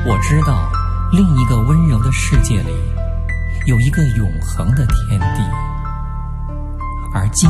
我知道另一个温柔的世界里有一个永恒的天地，而今